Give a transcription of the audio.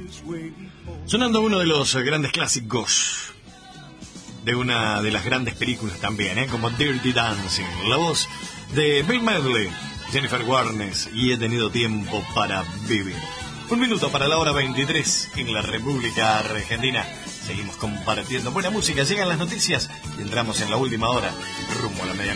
Sonando uno de los grandes clásicos de una de las grandes películas también, como Dirty Dancing, la voz de Bill Medley, Jennifer Warnes y He tenido tiempo para vivir. 1 minuto para la hora 23 en la República Argentina. Seguimos compartiendo buena música, llegan las noticias y entramos en la última hora rumbo a la medianoche.